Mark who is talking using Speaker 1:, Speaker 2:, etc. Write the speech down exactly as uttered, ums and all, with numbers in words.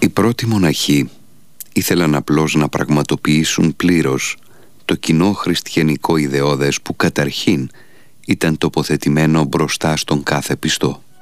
Speaker 1: Οι πρώτοι μοναχοί ήθελαν απλώς να πραγματοποιήσουν πλήρως το κοινό χριστιανικό ιδεώδες που καταρχήν ήταν τοποθετημένο μπροστά στον κάθε πιστό.